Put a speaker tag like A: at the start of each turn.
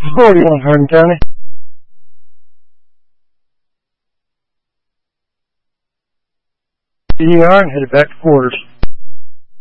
A: 41 Hardin County. ER and headed back to quarters.